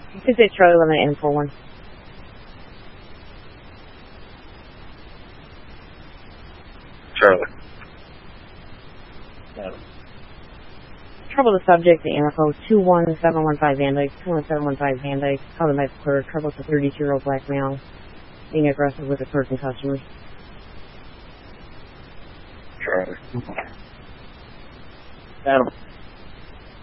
Is it Charlie Lemon N41? Charlie. Trouble the subject, the info 21715 Van Dyke, 21715 Van Dyke, call the medical clerk, trouble with a 32-year-old black male, being aggressive with a certain customer. Charlie. Adam.